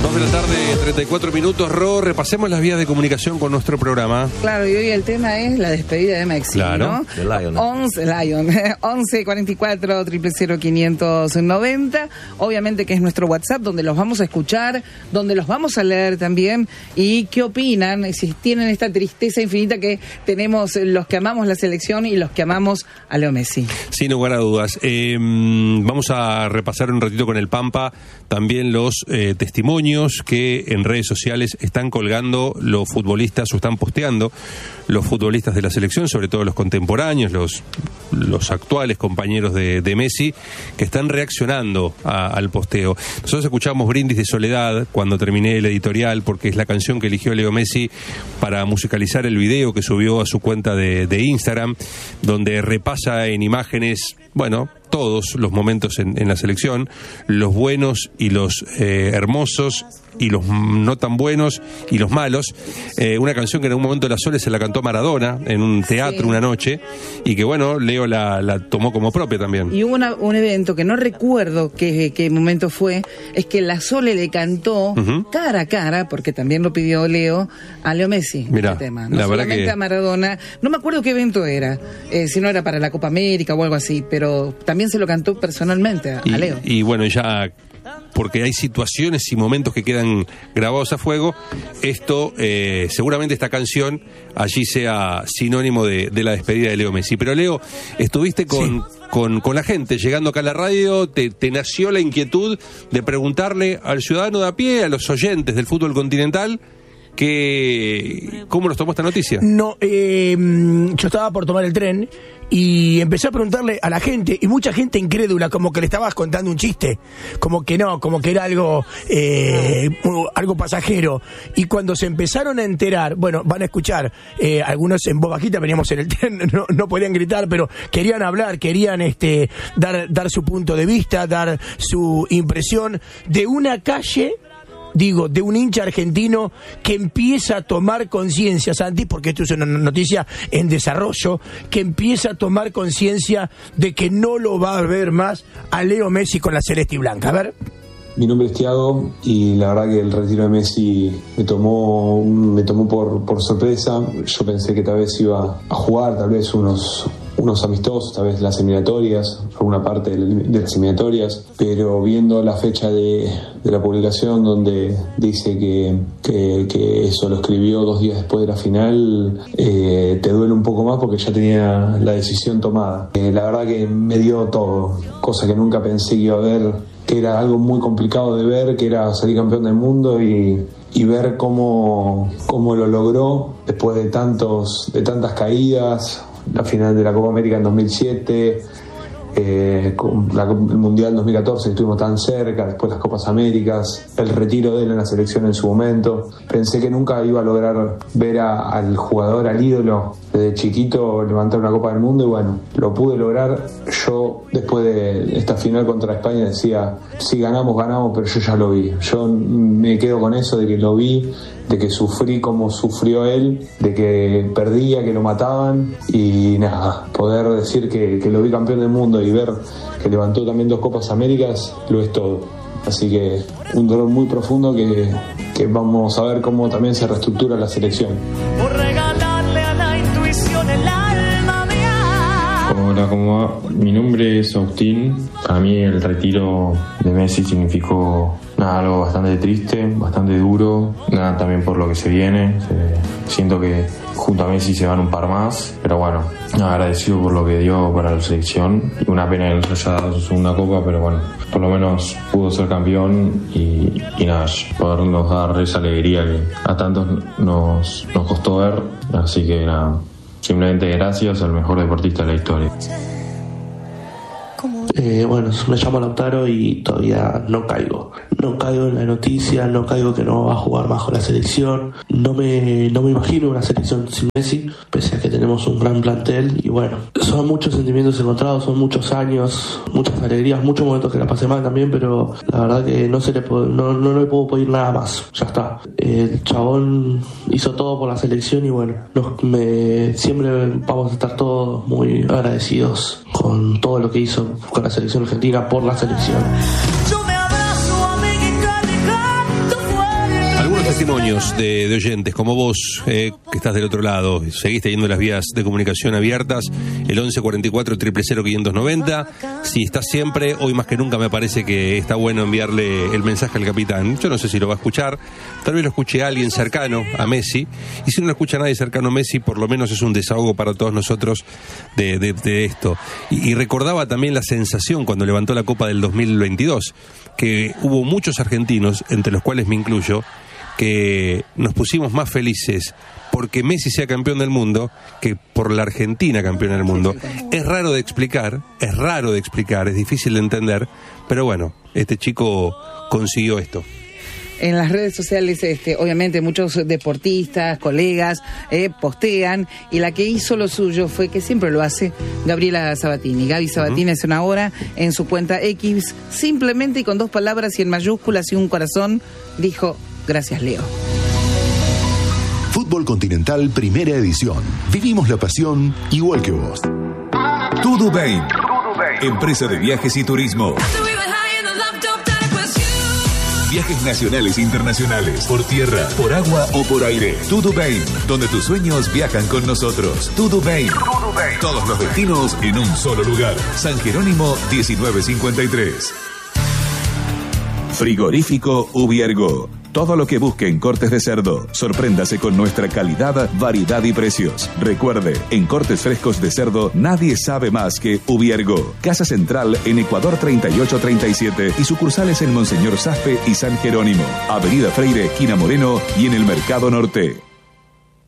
2:34 Ro, repasemos las vías de comunicación con nuestro programa. Claro, y hoy el tema es la despedida de Messi, claro, ¿no? De Lion. 11 44 000 590. Obviamente que es nuestro WhatsApp, donde los vamos a escuchar, donde los vamos a leer también. Y qué opinan, si tienen esta tristeza infinita que tenemos los que amamos la selección y los que amamos a Leo Messi. Sin lugar a dudas. Vamos a repasar un ratito con el Pampa también los testimonios que en redes sociales están colgando los futbolistas o están posteando los futbolistas de la selección, sobre todo los contemporáneos, los actuales compañeros de Messi, que están reaccionando al posteo. Nosotros escuchamos Brindis de Soledad cuando terminé el editorial, porque es la canción que eligió Leo Messi para musicalizar el video que subió a su cuenta de Instagram, donde repasa en imágenes, bueno, todos los momentos en la selección, los buenos y los hermosos, y los no tan buenos y los malos. Una canción que en algún momento de la Sole se la cantó Maradona en un teatro, sí, una noche, y que bueno, Leo la tomó como propia también. Y hubo un evento que no recuerdo qué momento fue, es que la Sole le cantó cara a cara, porque también lo pidió Leo, a Leo Messi. Mirá, este tema, no la solamente verdad que... a Maradona. No me acuerdo qué evento era, si no era para la Copa América o algo así, pero también se lo cantó personalmente a Leo. Y bueno, ya... porque hay situaciones y momentos que quedan grabados a fuego, esto, seguramente esta canción allí sea sinónimo de la despedida de Leo Messi. Pero Leo, estuviste con la gente, llegando acá a la radio, te nació la inquietud de preguntarle al ciudadano de a pie, a los oyentes del fútbol continental, ¿cómo nos tomó esta noticia? No, yo estaba por tomar el tren y empecé a preguntarle a la gente, y mucha gente incrédula, como que le estabas contando un chiste, como que no, como que era algo pasajero. Y cuando se empezaron a enterar, bueno, van a escuchar, algunos en voz bajita, veníamos en el tren, no podían gritar, pero querían hablar, querían dar su punto de vista, dar su impresión de una calle, de un hincha argentino que empieza a tomar conciencia, Santi, porque esto es una noticia en desarrollo, que empieza a tomar conciencia de que no lo va a ver más a Leo Messi con la celeste y blanca. A ver. Mi nombre es Thiago y la verdad que el retiro de Messi me tomó por sorpresa. Yo pensé que tal vez iba a jugar, tal vez unos amistosos, tal vez las eliminatorias, alguna parte de las eliminatorias, pero viendo la fecha de la publicación donde dice que eso lo escribió 2 días después de la final, te duele un poco más porque ya tenía la decisión tomada. La verdad que me dio todo, cosa que nunca pensé que iba a ver, que era algo muy complicado de ver, que era salir campeón del mundo y ver cómo lo logró después de tantas caídas. La final de la Copa América en 2007, el Mundial en 2014, estuvimos tan cerca, después las Copas Américas, el retiro de él en la selección en su momento. Pensé que nunca iba a lograr ver al jugador, al ídolo, desde chiquito levantar una Copa del Mundo, y bueno, lo pude lograr. Yo, después de esta final contra España, decía, sí, ganamos, pero yo ya lo vi. Yo me quedo con eso de que lo vi, de que sufrí como sufrió él, de que perdía, que lo mataban, y nada, poder decir que lo vi campeón del mundo y ver que levantó también 2 Copas Américas, lo es todo. Así que un dolor muy profundo que vamos a ver cómo también se reestructura la selección. Por regalarle a la intuición el alma mía. Hola, ¿cómo va? Mi nombre es Agustín. Para mí el retiro de Messi significó algo bastante triste, bastante duro, también por lo que se viene. Siento que junto a Messi se van un par más, pero bueno, agradecido por lo que dio para la selección, y una pena que no haya dado su segunda copa, pero bueno, por lo menos pudo ser campeón y nada, podernos dar esa alegría que a tantos nos costó ver. Así que nada, simplemente gracias al mejor deportista de la historia. Bueno, me llamo Lautaro y todavía no caigo en la noticia, no caigo que no va a jugar más con la selección. No me imagino una selección sin Messi, pese a que tenemos un gran plantel. Y bueno, son muchos sentimientos encontrados, son muchos años, muchas alegrías, muchos momentos que la pasé mal también, pero la verdad que no le puedo pedir nada más. Ya está, el chabón hizo todo por la selección y bueno, siempre vamos a estar todos muy agradecidos con todo lo que hizo con la selección argentina, por la selección. Yo me abrazo a México y canto fuerte. testimonios de oyentes como vos, que estás del otro lado. Seguís teniendo las vías de comunicación abiertas, el 11 44 000 590. Si estás siempre, hoy más que nunca me parece que está bueno enviarle el mensaje al capitán. Yo no sé si lo va a escuchar, tal vez lo escuche alguien cercano a Messi, y si no lo escucha nadie cercano a Messi, por lo menos es un desahogo para todos nosotros de esto. Y recordaba también la sensación cuando levantó la Copa del 2022, que hubo muchos argentinos, entre los cuales me incluyo, que nos pusimos más felices porque Messi sea campeón del mundo que por la Argentina campeona del mundo. Es raro de explicar, es difícil de entender, pero bueno, este chico consiguió esto. En las redes sociales, obviamente, muchos deportistas, colegas, postean, y la que hizo lo suyo fue, que siempre lo hace, Gabriela Sabatini. Gaby Sabatini hace una hora en su cuenta X, simplemente y con 2 palabras y en mayúsculas y un corazón, dijo: gracias, Leo. Fútbol Continental, primera edición. Vivimos la pasión igual que vos. TudoBain, empresa de viajes y turismo. Viajes nacionales e internacionales, por tierra, por agua o por aire. TudoBain, donde tus sueños viajan con nosotros. TudoBain. Todos los destinos en un solo lugar. San Jerónimo 1953. Frigorífico Ubiergo. Todo lo que busque en cortes de cerdo. Sorpréndase con nuestra calidad, variedad y precios. Recuerde, en cortes frescos de cerdo nadie sabe más que Ubiergo. Casa Central en Ecuador 3837 y sucursales en Monseñor Zafpe y San Jerónimo. Avenida Freire, esquina Moreno y en el Mercado Norte.